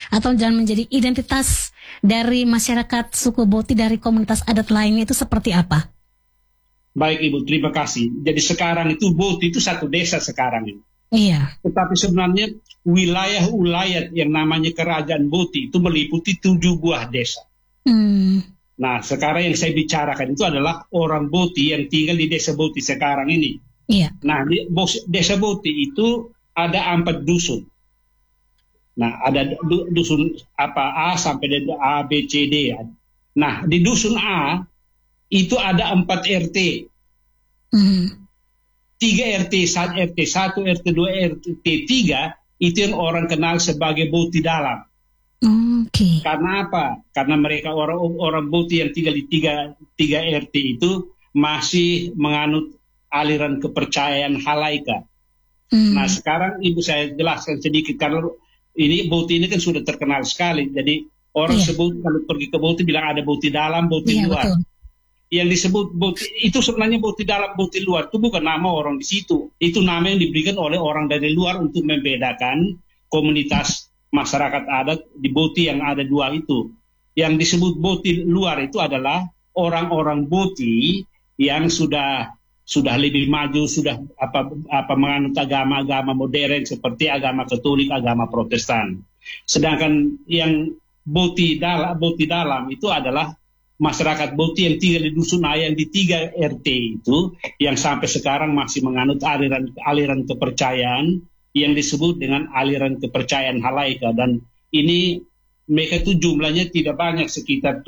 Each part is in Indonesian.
atau jangan menjadi identitas dari masyarakat suku Boti dari komunitas adat lainnya itu seperti apa? Baik Ibu, terima kasih. Jadi sekarang itu Boti itu satu desa sekarang ini. Iya. Tetapi sebenarnya wilayah yang namanya Kerajaan Boti itu meliputi 7 buah desa. Nah, sekarang yang saya bicarakan itu adalah orang Boti yang tinggal di desa Boti sekarang ini. Iya. Nah, di desa Boti itu ada 4 dusun. Nah, ada dusun A sampai dengan A, B, C, D. Nah, di dusun A itu ada 4 RT. 3 RT, 1 RT 2, RT 3 itu yang orang kenal sebagai Boti Dalam. Okay. Karena apa? Karena mereka orang Boti yang tinggal di 3 RT itu masih menganut aliran kepercayaan Halaika. Nah, sekarang Ibu saya jelaskan sedikit karena ini Boti ini kan sudah terkenal sekali. Jadi orang sebut kalau pergi ke Boti bilang ada Boti Dalam, Boti Luar. Betul. Yang disebut Boti itu sebenarnya Boti Dalam, Boti Luar itu bukan nama orang di situ. Itu nama yang diberikan oleh orang dari luar untuk membedakan komunitas masyarakat adat di Boti yang ada 2 itu. Yang disebut Boti Luar itu adalah orang-orang Boti yang sudah lebih maju, sudah menganut agama modern seperti agama Katolik, agama Protestan. Sedangkan yang Boti Dalam itu adalah masyarakat Boti yang tinggal di dusun A yang di 3 RT itu yang sampai sekarang masih menganut aliran kepercayaan yang disebut dengan aliran kepercayaan Halaika, dan ini mereka itu jumlahnya tidak banyak, sekitar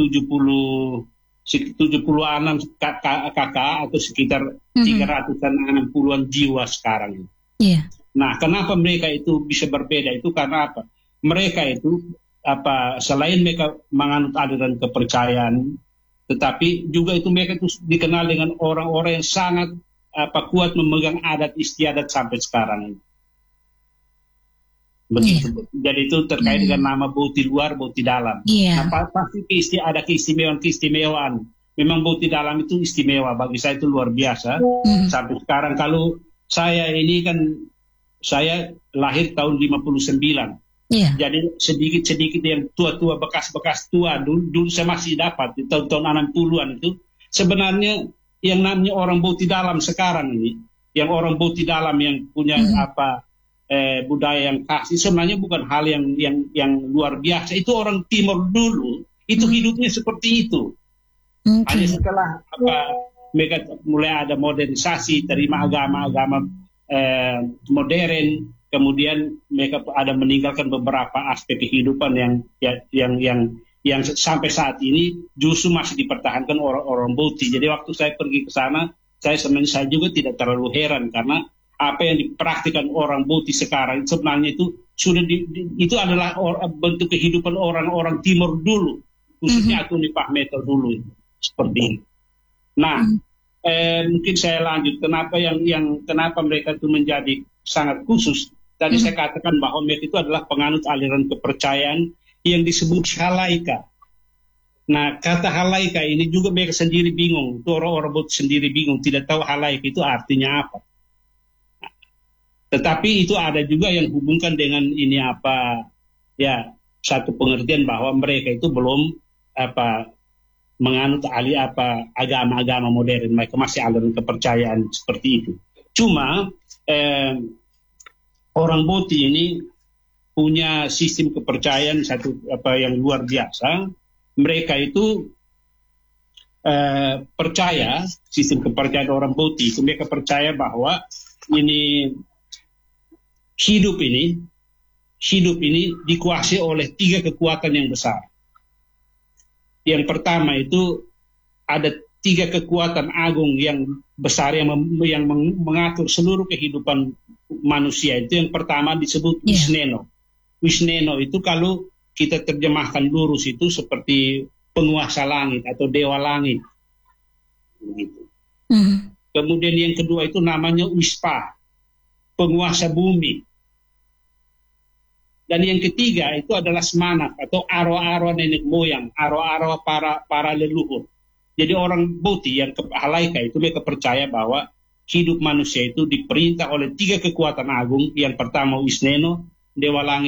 76 kakak atau sekitar 360-an jiwa sekarang. Nah, kenapa mereka itu bisa berbeda itu karena apa? Mereka itu selain mereka menganut aliran kepercayaan, tetapi juga itu mereka itu dikenal dengan orang-orang yang sangat kuat memegang adat istiadat sampai sekarang. Begitu. Jadi itu terkait dengan nama Boti Luar, Boti Dalam. Nah, pasti ada keistimewaan. Memang Boti Dalam itu istimewa, bagi saya itu luar biasa. Sampai sekarang kalau saya ini kan saya lahir tahun 59. Jadi sedikit-sedikit yang tua-tua, bekas-bekas tua dulu saya masih dapat di tahun-tahun 60-an itu. Sebenarnya yang namanya orang Boti Dalam sekarang ini, yang orang Boti Dalam yang punya budaya yang khas, sebenarnya bukan hal yang luar biasa. Itu orang Timur dulu, itu hidupnya seperti itu. Hanya setelah mereka mulai ada modernisasi, terima agama modern, kemudian mereka ada meninggalkan beberapa aspek kehidupan yang sampai saat ini justru masih dipertahankan orang-orang Boti. Jadi waktu saya pergi ke sana, saya juga tidak terlalu heran karena apa yang dipraktikkan orang Boti sekarang sebenarnya itu sudah itu adalah bentuk kehidupan orang-orang Timur dulu, khususnya Atuni Pahmeto dulu seperti ini. Nah, mungkin saya lanjut kenapa mereka itu menjadi sangat khusus. Tadi saya katakan bahwa mereka itu adalah penganut aliran kepercayaan yang disebut Halaika. Nah, kata Halaika ini juga mereka sendiri bingung. Orang-orang Boti sendiri bingung, tidak tahu Halaika itu artinya apa. Nah, tetapi itu ada juga yang hubungkan dengan ini satu pengertian bahwa mereka itu belum menganut agama-agama modern. Mereka masih aliran kepercayaan seperti itu. Cuma orang Boti ini punya sistem kepercayaan yang luar biasa. Mereka itu percaya, sistem kepercayaan orang Boti itu mereka percaya bahwa hidup ini dikuasai oleh 3 kekuatan yang besar. Yang pertama itu ada 3 kekuatan agung yang besar yang mengatur seluruh kehidupan manusia. Itu yang pertama disebut Wisneno. Wisneno itu kalau kita terjemahkan lurus itu seperti penguasa langit atau dewa langit. Begitu. Kemudian yang kedua itu namanya Wispa, penguasa bumi. Dan yang ketiga itu adalah Semanak atau arwah-arwah nenek moyang, arwah-arwah para leluhur. Jadi orang Boti yang Halaika itu mereka percaya bahwa hidup manusia itu diperintah oleh 3 kekuatan agung. Yang pertama Wisneno, dewa langit.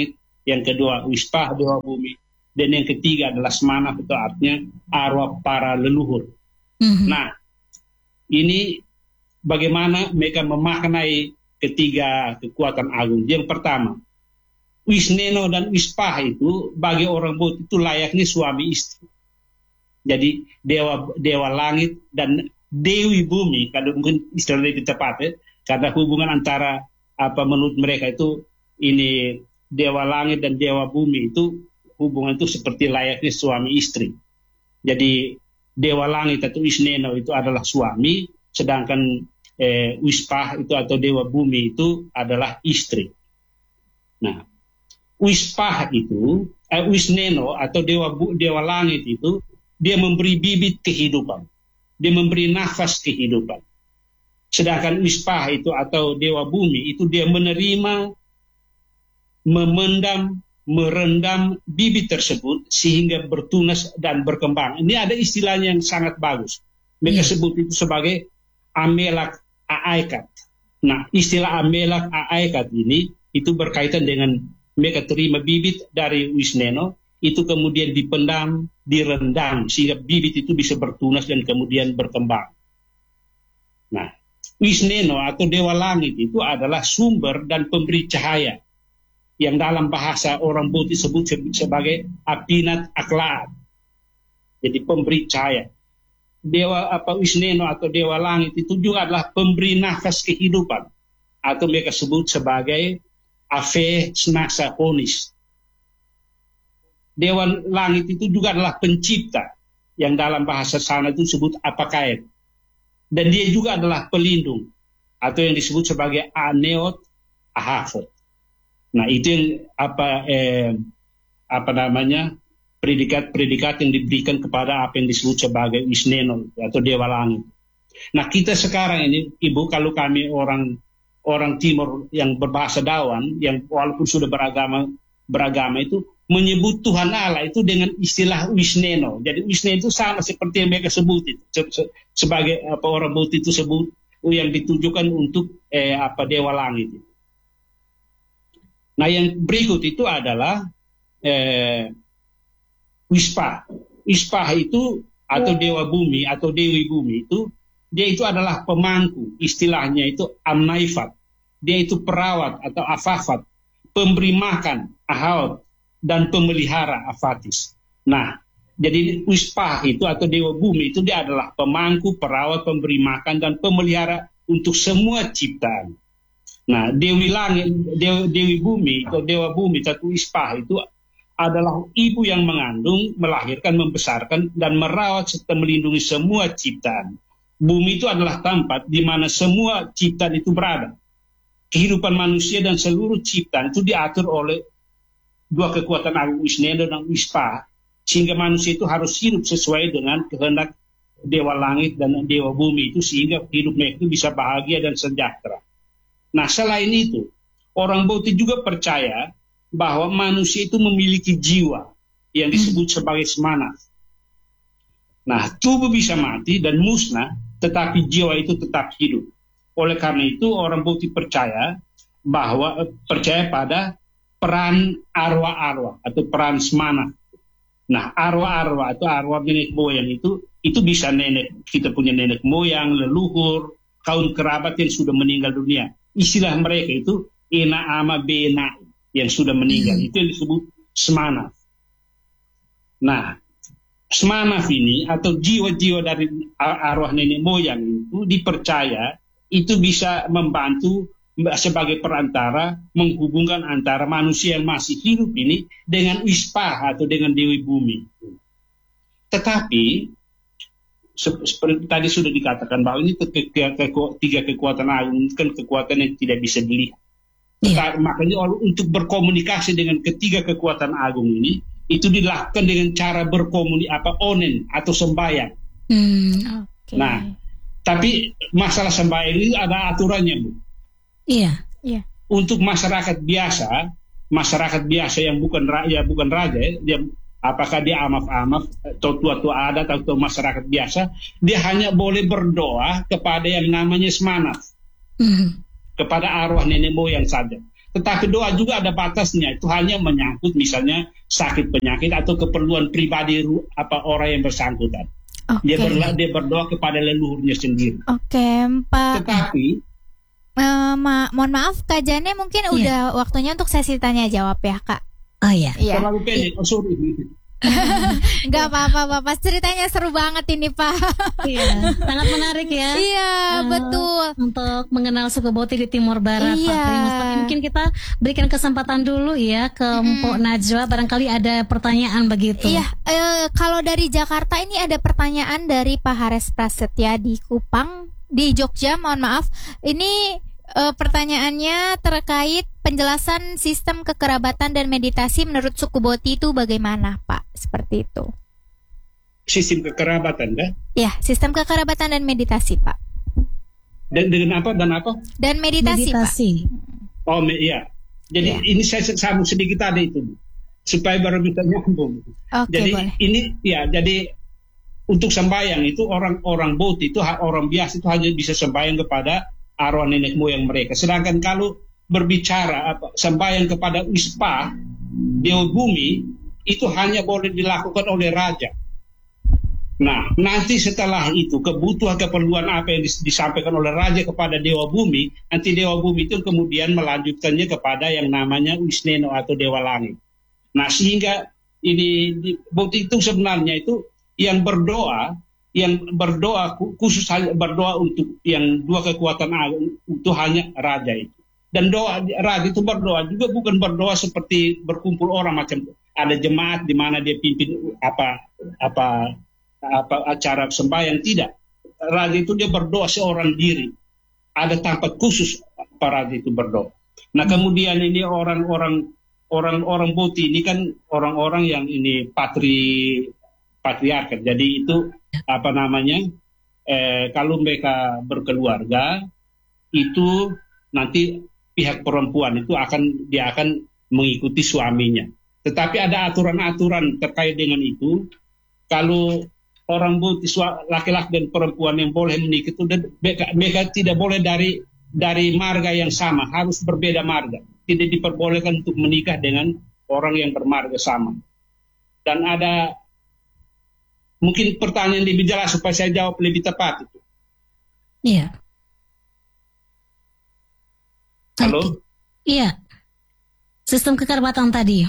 yang kedua Wispah, dewa bumi, dan yang ketiga adalah Semanaf, itu artinya arwah para leluhur. Nah, ini bagaimana mereka memaknai ketiga kekuatan agung. Yang pertama, Wisneno dan Wispah itu bagi orang Boti itu layaknya suami istri. Jadi dewa langit dan dewi bumi, kalau mungkin istilah lebih tepat ya, karena hubungan antara menurut mereka itu ini dewa langit dan dewa bumi itu hubungan itu seperti layaknya suami istri. Jadi dewa langit atau Wisneno itu adalah suami, sedangkan Wispah itu atau dewa bumi itu adalah istri. Nah, Wispah itu, Wisneno atau dewa langit itu, dia memberi bibit kehidupan, dia memberi nafas kehidupan. Sedangkan Wispah itu atau dewa bumi itu dia menerima, memendam, merendam bibit tersebut sehingga bertunas dan berkembang. Ini ada istilahnya yang sangat bagus. Mereka sebut itu sebagai Amelak Aaikat. Nah, istilah Amelak Aaikat ini itu berkaitan dengan mereka terima bibit dari Wisneno, itu kemudian dipendam, direndam, sehingga bibit itu bisa bertunas dan kemudian berkembang. Nah, Wisneno atau dewa langit itu adalah sumber dan pemberi cahaya, yang dalam bahasa orang Boti disebut sebagai Apinat Aklaat. Jadi pemberi cahaya. Dewa Wisneno atau dewa langit itu juga adalah pemberi nafas kehidupan, atau mereka sebut sebagai Ave Snasa Honis. Dewa langit itu juga adalah pencipta, yang dalam bahasa sana itu disebut Apakait. Dan dia juga adalah pelindung, atau yang disebut sebagai Aneot Ahafot. Nah, itu yang predikat-predikat yang diberikan kepada apa yang disebut sebagai Wisneno atau dewa langit. Nah, kita sekarang ini, Ibu, kalau kami orang Timur yang berbahasa Dawan, yang walaupun sudah beragama itu menyebut Tuhan Allah itu dengan istilah Wisneno. Jadi Wisneno itu sama seperti yang mereka sebut itu, sebagai orang Boti itu sebut yang ditujukan untuk dewa langit. Nah, yang berikut itu adalah Wispah. Wispah itu atau dewa bumi atau dewi bumi itu, dia itu adalah pemangku, istilahnya itu Amnaifat. Dia itu perawat atau Afafat, pemberi makan, Ahaut, dan pemelihara, Afatis. Nah, jadi Wispah itu atau dewa bumi itu dia adalah pemangku, perawat, pemberi makan, dan pemelihara untuk semua ciptaan. Nah, dewi langit, dewi bumi atau dewa bumi atau Wispah itu adalah ibu yang mengandung, melahirkan, membesarkan, dan merawat serta melindungi semua ciptaan. Bumi itu adalah tempat di mana semua ciptaan itu berada. Kehidupan manusia dan seluruh ciptaan itu diatur oleh dua kekuatan agung, Wisneno dan Wispah, sehingga manusia itu harus hidup sesuai dengan kehendak dewa langit dan dewa bumi itu, sehingga hidup mereka itu bisa bahagia dan sejahtera. Nah, selain itu, orang Boti juga percaya bahwa manusia itu memiliki jiwa yang disebut sebagai Semanaf. Nah, tubuh bisa mati dan musnah, tetapi jiwa itu tetap hidup. Oleh karena itu, orang Boti percaya pada peran arwah-arwah atau peran Semanaf. Nah, arwah-arwah atau arwah nenek moyang itu bisa kita punya nenek moyang, leluhur, kaum kerabat yang sudah meninggal dunia. Istilah mereka itu Ena Ama Bena yang sudah meninggal. Itu yang disebut Semanaf. Nah, Semanaf ini atau jiwa-jiwa dari arwah nenek moyang itu dipercaya itu bisa membantu sebagai perantara menghubungkan antara manusia yang masih hidup ini dengan Wispah atau dengan Dewi Bumi. Tetapi seperti tadi sudah dikatakan bahwa ini tiga kekuatan agung kan kekuatan yang tidak bisa dilihat. Makanya untuk berkomunikasi dengan ketiga kekuatan agung ini itu dilakukan dengan cara onen atau sembahyang. Okay. Nah, tapi masalah sembahyang ini ada aturannya, Bu. Iya. Untuk masyarakat biasa yang bukan raja, dia apakah dia amaf-amaf atau tua-tua adat atau masyarakat biasa, dia hanya boleh berdoa kepada yang namanya Semanaf, kepada arwah nenek moyang saja. Tetapi doa juga ada batasnya. Itu hanya menyangkut misalnya sakit penyakit atau keperluan pribadi orang yang bersangkutan. Okay. Dia berdoa kepada leluhurnya sendiri. Oke, Pak. Tetapi mohon maaf, Kak Jane mungkin udah waktunya untuk sesi tanya jawab ya, Kak. Oh iya. Terlalu pendek. Sorry. Gak apa-apa, Bapak. Ceritanya seru banget ini, Pak. Iya, sangat menarik ya. Iya, betul. Untuk mengenal suku Boti di Timur Barat, Iya. Pak Primus. Tapi mungkin kita berikan kesempatan dulu ya ke Mpok Najwa. Barangkali ada pertanyaan begitu. Iya, kalau dari Jakarta ini ada pertanyaan dari Pak Hares Prasetya di Kupang, di Jogja, mohon maaf. Ini pertanyaannya terkait penjelasan sistem kekerabatan dan meditasi menurut suku Boti itu bagaimana, Pak? Seperti itu. Sistem kekerabatan, kan? Ya, sistem kekerabatan dan meditasi, Pak. Dan dengan apa dan apa? Dan meditasi. Pak. Oh, iya. Jadi ini saya sambung sedikit tadi itu, supaya baru bisa nyambung. Jadi boleh. ini ya, jadi untuk sembahyang itu orang Boti itu orang biasa itu hanya bisa sembahyang kepada arwah nenek moyang mereka. Sedangkan kalau berbicara sembahyang kepada Wispa, Dewa Bumi, itu hanya boleh dilakukan oleh raja. Nah, nanti setelah itu keperluan apa yang disampaikan oleh raja kepada Dewa Bumi, nanti Dewa Bumi itu kemudian melanjutkannya kepada yang namanya Wisneno atau Dewa Langit. Nah, sehingga ini Boti itu sebenarnya itu yang berdoa khusus hanya berdoa untuk yang dua kekuatan agung itu hanya raja itu. Dan raja itu berdoa juga bukan berdoa seperti berkumpul orang macam ada jemaat di mana dia pimpin apa acara sembahyang, tidak. Raja itu dia berdoa seorang diri. Ada tempat khusus para raja itu berdoa. Nah, kemudian ini orang-orang Boti ini kan orang-orang yang ini patriarkat. Jadi itu kalau mereka berkeluarga itu nanti pihak perempuan itu dia akan mengikuti suaminya. Tetapi ada aturan-aturan terkait dengan itu. Kalau orang Boti laki-laki dan perempuan yang boleh menikah itu mereka tidak boleh dari marga yang sama, harus berbeda marga. Tidak diperbolehkan untuk menikah dengan orang yang bermarga sama. Dan ada mungkin pertanyaan lebih jelas supaya saya jawab lebih tepat itu. Iya. Halo? Iya. Sistem kekerabatan tadi.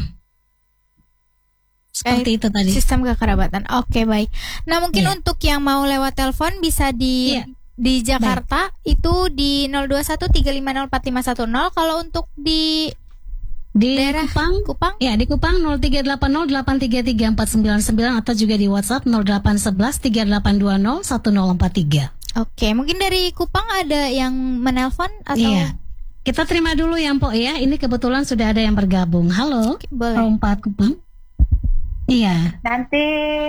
Seperti itu tadi. Sistem kekerabatan. Oke, baik. Nah, mungkin untuk yang mau lewat telepon bisa di Jakarta itu di 0213504510. Kalau untuk di daerah Kupang? Ya, di Kupang 0380833499 atau juga di WhatsApp 081138201043. Oke, mungkin dari Kupang ada yang menelpon atau? Iya. Kita terima dulu ya, Mpok ya. Ini kebetulan sudah ada yang bergabung. Halo. Boleh. 04 Kupang. Iya. Nanti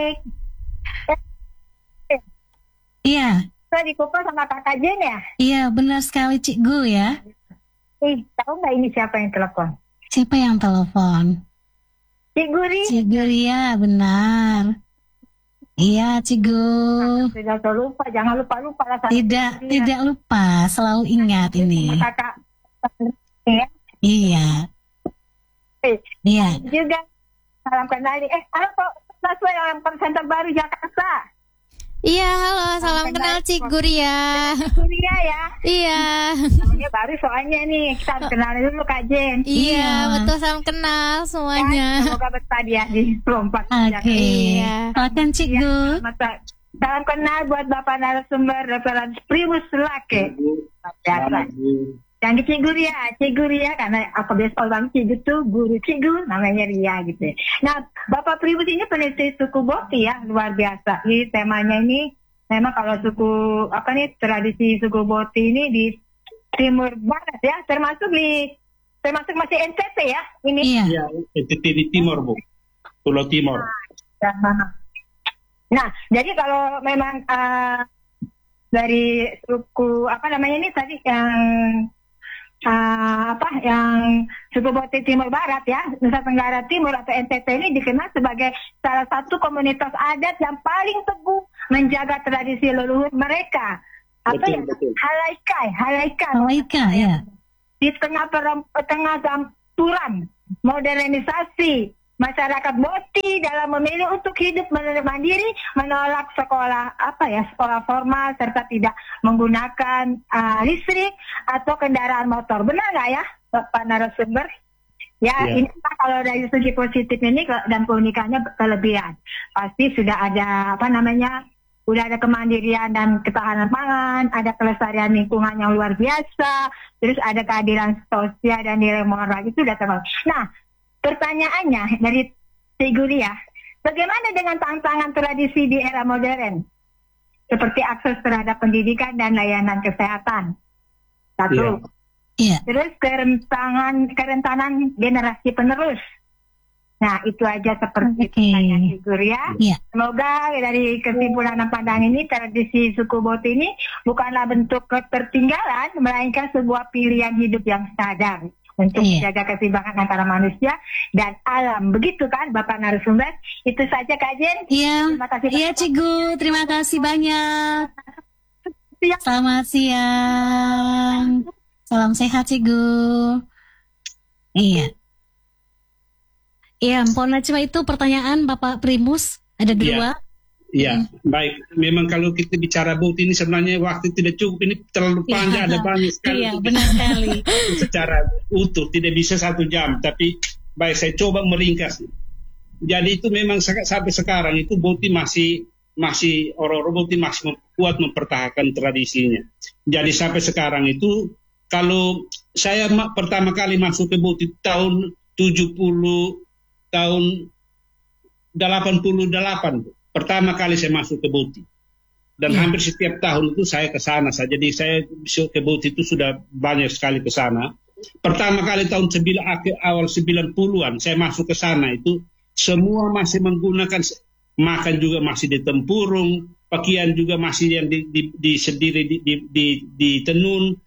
Iya. saya di Kupang sama Kakak Jen ya? Iya, benar sekali Cik Gu ya. Tahu nggak ini siapa yang telepon? Siapa yang telepon? Cik Guri. Cik Gu ya, benar. Iya, Cik Gu. Tidak lupa, jangan lupa lah. Tidak lupa, selalu ingat ini. Kakak. Ya. Iya. Iya. Juga salam kenal. Halo Pak Naswa yang presenter baru Jakarta. Iya, halo, salam kenal Cik Guria. Guria ya. Iya. Namanya baru soalnya nih, kita harus kenal dulu Kak Jen. Iya, betul, salam kenal semuanya. Ya, semoga betah dia di Lompat. Oke. Iya. Silakan Cik Gu. Salam kenal buat Bapak narasumber Dr. Primus Lake. Biasa. Yang Cik Guria karena apa biasa orang Cik tuh guru Cik Gu namanya Ria gitu. Nah, Bapak Primus ini peneliti suku Boti ya, luar biasa. Jadi temanya ini memang kalau tradisi suku Boti ini di Timur Barat ya, termasuk masih NTT ya ini. Iya, NTT di Timur, Bu. Pulau Timur. Nah, jadi kalau memang dari suku ini tadi yang suku Boti Timur Barat ya, Nusa Tenggara Timur atau NTT ini dikenal sebagai salah satu komunitas adat yang paling teguh menjaga tradisi leluhur mereka. Halaika ya. di tengah campuran modernisasi masyarakat Boti dalam memilih untuk hidup mandiri, menolak sekolah sekolah formal serta tidak menggunakan listrik atau kendaraan motor. Benar nggak ya, Bapak narasumber? Ya, ini kalau dari segi positif ini dan keunikannya kelebihan. Pasti sudah ada udah ada kemandirian dan ketahanan pangan, ada kelestarian lingkungan yang luar biasa, terus ada keadilan sosial dan nilai moral, itu sudah terbangun. Nah, pertanyaannya dari Ciguria, bagaimana dengan tantangan tradisi di era modern? Seperti akses terhadap pendidikan dan layanan kesehatan. Satu. Terus kerentanan generasi penerus. Nah, itu aja seperti pertanyaan Ciguria. Semoga dari kesimpulan pandangan ini, tradisi suku Boti ini bukanlah bentuk ketertinggalan, melainkan sebuah pilihan hidup yang sadar untuk menjaga keseimbangan antara manusia dan alam. Begitu kan, Bapak narasumber? Itu saja kajian. Terima kasih. Iya, Cigu. Terima kasih banyak. Selamat siang. Salam sehat, Cigu. Iya, Mpok Najwa, itu pertanyaan Bapak Primus. Ada dua. Iya, baik. Memang kalau kita bicara Boti ini sebenarnya waktu tidak cukup, ini terlalu panjang, ada banyak sekali. Iya, benar sekali. Secara utuh tidak bisa 1 jam, tapi baik saya coba meringkas. Jadi itu memang sampai sekarang itu Boti masih orang-orang Boti masih kuat mempertahankan tradisinya. Jadi sampai sekarang itu kalau saya pertama kali masuk ke Boti tahun 88. Pertama kali saya masuk ke Boti. Dan hampir setiap tahun itu saya ke sana saja. Jadi saya ke Boti itu sudah banyak sekali ke sana. Pertama kali tahun awal 90-an saya masuk ke sana itu semua masih menggunakan, makan juga masih di tempurung, pakaian juga masih yang di tenun,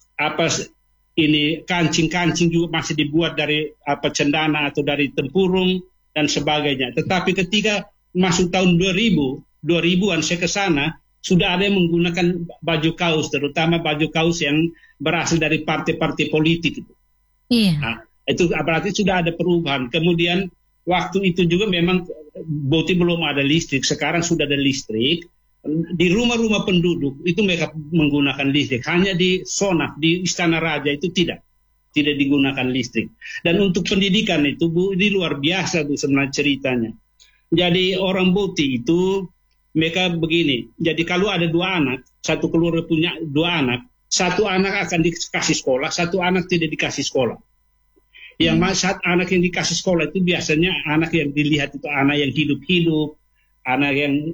kancing-kancing juga masih dibuat dari cendana atau dari tempurung dan sebagainya. Tetapi ketika masuk tahun 2000-an saya ke sana, sudah ada yang menggunakan baju kaos, terutama baju kaos yang berasal dari partai-partai politik itu. Nah, itu berarti sudah ada perubahan. Kemudian waktu itu juga memang Boti belum ada listrik, sekarang sudah ada listrik. Di rumah-rumah penduduk itu mereka menggunakan listrik. Hanya di Sonak, di Istana Raja itu tidak digunakan listrik. Dan untuk pendidikan itu ini luar biasa tuh sebenarnya ceritanya. Jadi orang Boti itu mereka begini. Jadi kalau ada 2 anak, satu keluarga punya 2 anak, 1 anak akan dikasih sekolah, 1 anak tidak dikasih sekolah. Yang anak yang dikasih sekolah itu biasanya anak yang dilihat itu anak yang hidup-hidup, anak yang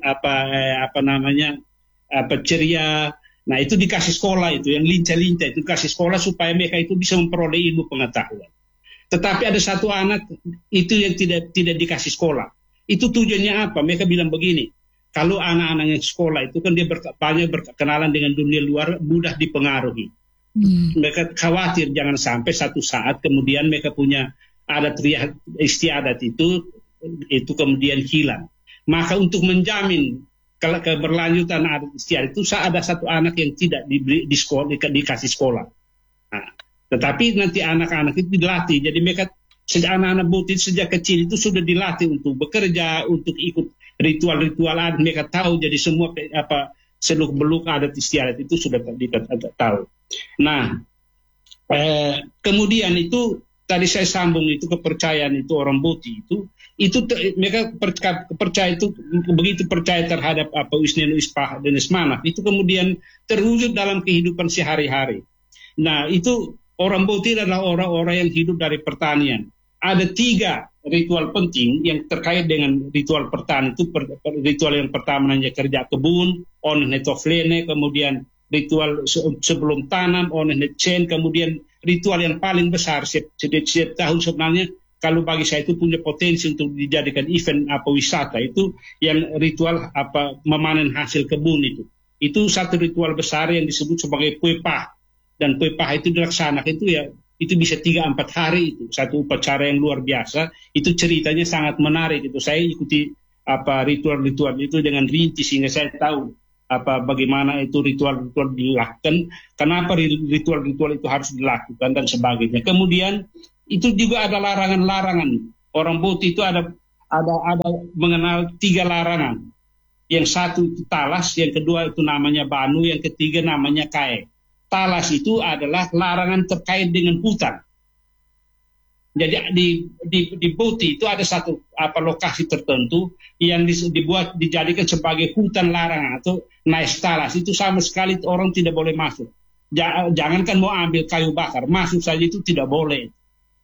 ceria. Nah, itu dikasih sekolah, itu yang lincah-lincah itu kasih sekolah supaya mereka itu bisa memperoleh ilmu pengetahuan. Tetapi ada 1 anak itu yang tidak dikasih sekolah. Itu tujuannya apa? Mereka bilang begini, kalau anak-anak yang sekolah itu kan dia banyak berkenalan dengan dunia luar, mudah dipengaruhi. Mereka khawatir jangan sampai satu saat kemudian mereka punya adat istiadat itu kemudian hilang. Maka untuk menjamin keberlanjutan adat istiadat itu ada 1 anak yang tidak dikasih sekolah. Nah, tetapi nanti anak-anak itu dilatih. Jadi mereka anak-anak Boti sejak kecil itu sudah dilatih untuk bekerja, untuk ikut ritual-ritual adat. Mereka tahu, jadi semua seluk-beluk adat istiadat itu sudah tahu. Nah, kemudian itu tadi saya sambung itu kepercayaan itu orang Boti itu mereka percaya itu begitu percaya terhadap Wisnenu Ispah dan Ismanaf itu kemudian terwujud dalam kehidupan sehari-hari. Nah, itu orang Boti adalah orang-orang yang hidup dari pertanian. Ada 3 ritual penting yang terkait dengan ritual pertanian itu. Ritual yang pertama namanya kerja kebun, oneh netoflene, kemudian ritual sebelum tanam, oneh netchen, kemudian ritual yang paling besar setiap tahun sebenarnya kalau bagi saya itu punya potensi untuk dijadikan event wisata itu yang ritual memanen hasil kebun itu. Itu satu ritual besar yang disebut sebagai Puepah. Dan Puepah itu dilaksanakan itu bisa 3-4 hari itu. Satu upacara yang luar biasa. Itu ceritanya sangat menarik itu. Saya ikuti ritual-ritual itu dengan rinci sehingga saya tahu bagaimana itu ritual-ritual dilakukan, kenapa ritual-ritual itu harus dilakukan dan sebagainya. Kemudian itu juga ada larangan-larangan. Orang Boti itu ada mengenal 3 larangan. Yang satu itu talas, yang kedua itu namanya banu, yang ketiga namanya kae. Talas itu adalah larangan terkait dengan hutan. Jadi di Boti itu ada satu lokasi tertentu yang dijadikan sebagai hutan larangan atau naestalas. Itu sama sekali orang tidak boleh masuk. Jangankan mau ambil kayu bakar, masuk saja itu tidak boleh.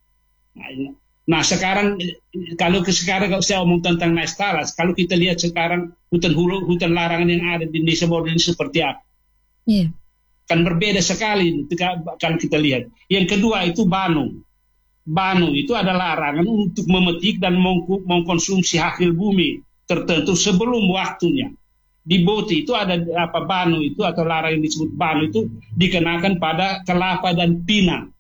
Nah sekarang kalau saya omong tentang naestalas, kalau kita lihat sekarang hutan larangan yang ada di Indonesia ini seperti apa? Yeah. Kan berbeda sekali kalau kita lihat. Yang kedua itu banu. Banu itu adalah larangan untuk memetik dan mengkonsumsi hasil bumi tertentu sebelum waktunya. Di Boti itu ada banu itu atau larangan yang disebut banu itu dikenakan pada kelapa dan pinang.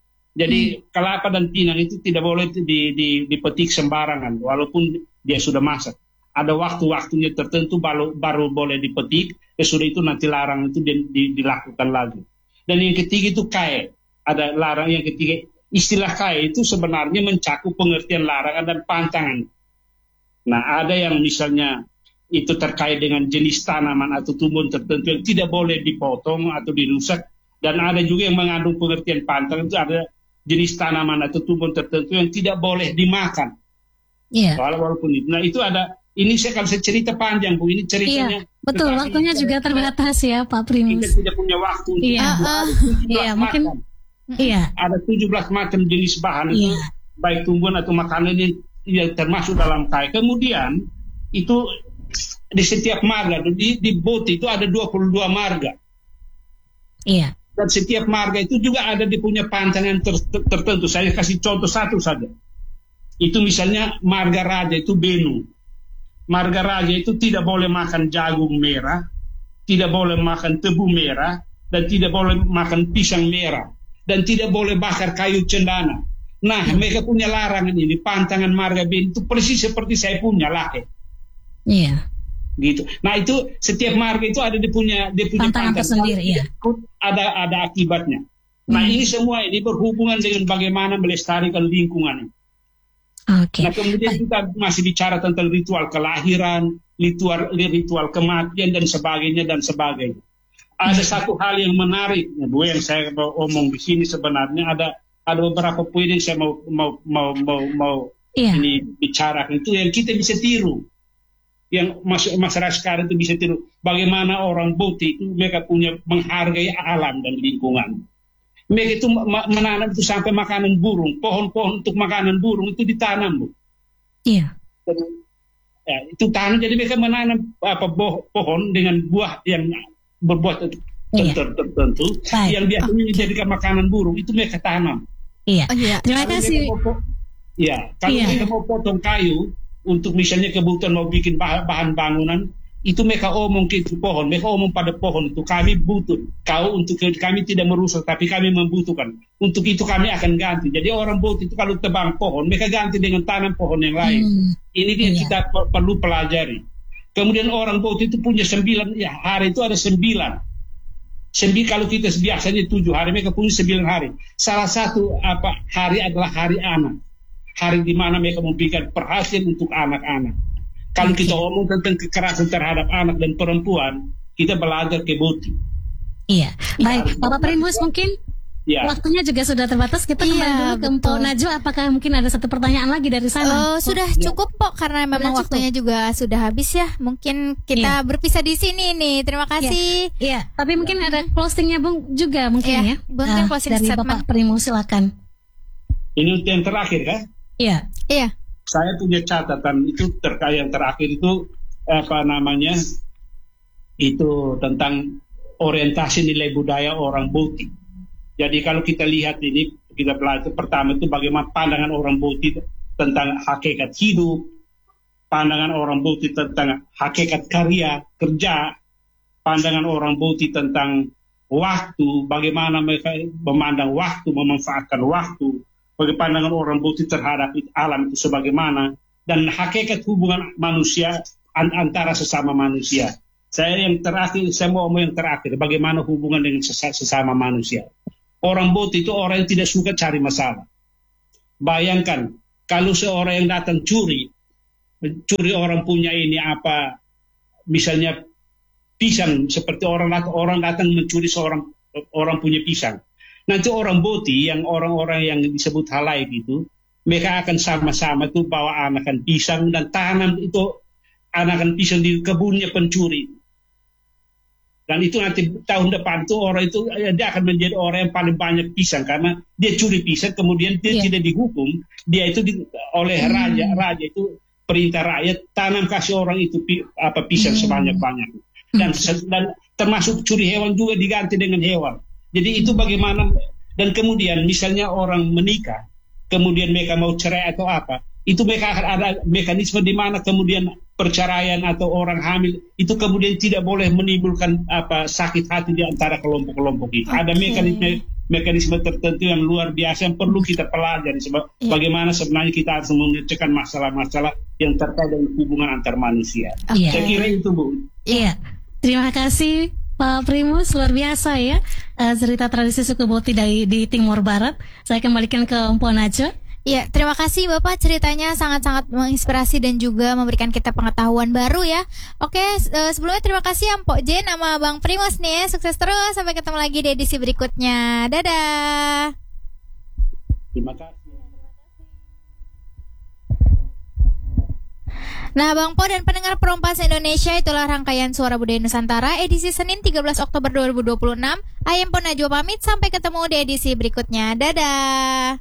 Jadi kelapa dan pinang itu tidak boleh dipetik sembarangan walaupun dia sudah masak. Ada waktu-waktunya tertentu baru boleh dipetik. Sudah itu nanti larangan itu dilakukan lagi. Dan yang ketiga itu kae. Ada larangan yang ketiga. Istilah kae itu sebenarnya mencakup pengertian larangan dan pantangan. Nah, ada yang misalnya itu terkait dengan jenis tanaman atau tumbuhan tertentu yang tidak boleh dipotong atau dirusak. Dan ada juga yang mengandung pengertian pantangan, itu ada jenis tanaman atau tumbuhan tertentu yang tidak boleh dimakan. Iya. Walaupun itu. Nah, itu ada, ini kalau saya cerita panjang, Bu, ini ceritanya. Iya, betul, waktunya juga terbatas ya, Pak Primus. Kita tidak punya waktu. Iya, mungkin. Iya. Ada 17 macam jenis bahan itu, baik tumbuhan atau makanan yang termasuk dalam kae. Kemudian itu di setiap marga, di Boti itu ada 22 marga. Iya. Dan setiap marga itu juga ada di punya pantangan tertentu. Saya kasih contoh satu saja. Itu misalnya marga raja itu Benu. Marga raja itu tidak boleh makan jagung merah, tidak boleh makan tebu merah, dan tidak boleh makan pisang merah. Dan tidak boleh bakar kayu cendana. Nah, mereka punya larangan ini. Pantangan marga Benu itu persis seperti saya punya lake. Iya. Gitu. Nah, itu setiap marga itu ada dia punya pantangan tersendiri. Iya. Ada akibatnya. Nah, ini semua ini berhubungan dengan bagaimana melestarikan lingkungan. Okay. Nah, kemudian kita masih bicara tentang ritual kelahiran, ritual kematian dan sebagainya. Ada satu hal yang menarik, Bu, yang saya mau omong di sini sebenarnya ada beberapa poin yang saya mau ini bicarakan itu yang kita bisa tiru, yang masyarakat sekarang itu bisa tiru. Bagaimana orang Boti itu mereka punya menghargai alam dan lingkungan. Mereka itu menanam itu sampai makanan burung, pohon-pohon untuk makanan burung itu ditanam, Bu. Iya. Ya, itu tanam, jadi mereka menanam pohon dengan buah yang berbuat tertentu yang biasanya dijadikan makanan burung itu mereka tanam. Iya. Terima kasih. Kalau mereka mau potong kayu untuk misalnya kebutuhan mau bikin bahan bangunan, itu mereka omong ke itu pohon, mereka omong pada pohon itu kami butuh kau untuk kami tidak merusak tapi kami membutuhkan. Untuk itu kami akan ganti. Jadi orang Boti itu kalau tebang pohon mereka ganti dengan tanam pohon yang lain. Ini dia kita perlu pelajari. Kemudian orang Boti itu punya 9 hari itu ada 9. Kalau kita biasanya 7 hari, mereka punya 9 hari. Salah satu hari adalah hari anak. Hari di mana mereka memberikan perhatian untuk anak-anak. Kalau kita omong tentang kekerasan terhadap anak dan perempuan, kita belajar ke Boti. Iya. Baik, Bapak Primus mungkin waktunya juga sudah terbatas. Kita kembali dulu ke Mpok Najwa. Apakah mungkin ada satu pertanyaan lagi dari sana? Sudah cukup, Pok, karena memang waktunya juga sudah habis ya. Mungkin kita berpisah di sini nih. Terima kasih. Iya. Tapi mungkin ada closingnya Bung juga mungkin ya. Mungkin closing dari statement. Bapak Primus, silakan. Ini yang terakhir kan? Iya. Iya. Saya punya catatan itu terkait yang terakhir itu itu tentang orientasi nilai budaya orang Boti. Jadi kalau kita lihat ini, kita belajar pertama itu bagaimana pandangan orang Boti tentang hakikat hidup, pandangan orang Boti tentang hakikat karya, kerja, pandangan orang Boti tentang waktu, bagaimana mereka memandang waktu, memanfaatkan waktu, bagaimana pandangan orang Boti terhadap alam itu sebagaimana, dan hakikat hubungan manusia antara sesama manusia. Saya mau yang terakhir, bagaimana hubungan dengan sesama manusia. Orang Boti itu orang yang tidak suka cari masalah. Bayangkan, kalau seorang yang datang curi orang punya ini apa, misalnya pisang, seperti orang datang mencuri orang punya pisang. Nanti orang Boti, yang orang-orang yang disebut halaik itu, mereka akan sama-sama itu bawa anakan pisang dan tanam itu anakan pisang di kebunnya pencuri. Dan itu nanti tahun depan itu orang itu dia akan menjadi orang yang paling banyak pisang karena dia curi pisang, kemudian dia tidak dihukum, dia itu oleh raja itu perintah rakyat tanam kasih orang itu pisang sebanyak-banyak. Dan termasuk curi hewan juga diganti dengan hewan. Jadi itu bagaimana, dan kemudian misalnya orang menikah, kemudian mereka mau cerai atau apa, itu mereka akan ada mekanisme di mana kemudian perceraian atau orang hamil itu kemudian tidak boleh menimbulkan sakit hati di antara kelompok-kelompok itu. Ada mekanisme tertentu yang luar biasa yang perlu kita pelajari bagaimana sebenarnya kita harus memecahkan masalah-masalah yang terkait dengan hubungan antar manusia. Saya kira itu, Bu. Iya. Terima kasih Pak Primus, luar biasa ya cerita tradisi suku Boti di Timur Barat. Saya kembalikan ke Mpok Najwa. Ya, terima kasih Bapak, ceritanya sangat-sangat menginspirasi dan juga memberikan kita pengetahuan baru ya. Oke, sebelumnya terima kasih ya Mpok Jen sama Bang Primus nih ya. Sukses terus, sampai ketemu lagi di edisi berikutnya. Dadah. Terima kasih. Nah, Bang Po dan pendengar Perompas Indonesia, itulah rangkaian Suara Budaya Nusantara edisi Senin 13 Oktober 2026. Ayam Mpok Najwa pamit, sampai ketemu di edisi berikutnya. Dadah.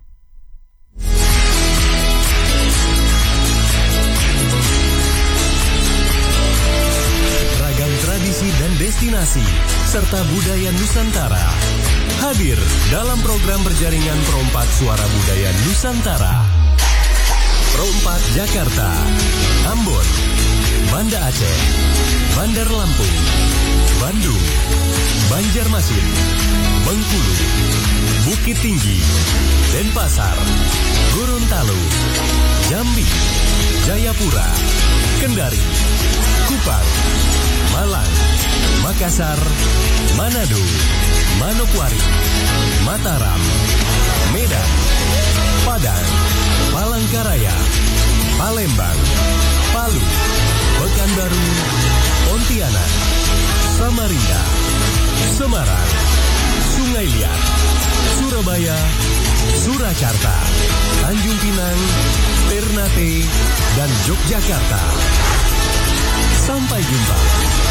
Ragam tradisi dan destinasi serta budaya Nusantara hadir dalam program berjaringan Perompak Suara Budaya Nusantara. Perompak Jakarta, Ambon, Banda Aceh, Bandar Lampung, Bandung, Banjarmasin, Bengkulu, Bukit Tinggi, Denpasar, Gorontalo, Jambi, Jayapura, Kendari, Kupang, Malang, Makassar, Manado, Manokwari, Mataram, Medan, Padang, Palangkaraya, Palembang, Palu, Pekanbaru, Pontianak, Samarinda, Semarang, Sungai Liat, Surabaya, Surakarta, Tanjung Pinang, Ternate, dan Yogyakarta. Sampai jumpa.